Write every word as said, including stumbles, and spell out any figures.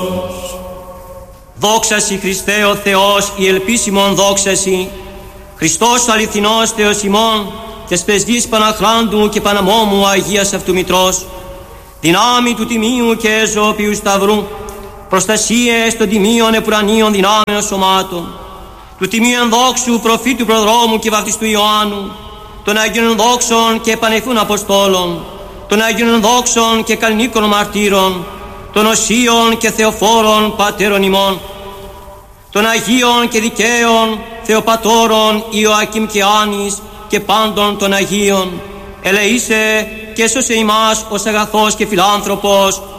Δόξα σοι Χριστέ ο Θεός, η ελπίσιμον δόξα σοι, Χριστός ο αληθινός Θεός ημών, και σπεσδής Παναχράντου και Παναμόμου Αγίας Αυτού Μητρός, δυνάμει του τιμίου και ζωοποιού σταυρού, προστασίες των τιμίων επουρανίων δυνάμεων σωμάτων, του τιμίου ενδόξου προφήτου προδρόμου και βαπτιστού Ιωάννου, των Αγίων δόξων και επανεφούν Αποστόλων, των Αγίων δόξων και καλνίκων μαρτύρων, των οσίων και θεοφόρων πατέρων ημών, των Αγίων και δικαίων Θεοπατώρων Ιωακήμ και Άνης και πάντων των Αγίων, ελεήσε και σώσε ημάς ως αγαθός και φιλάνθρωπος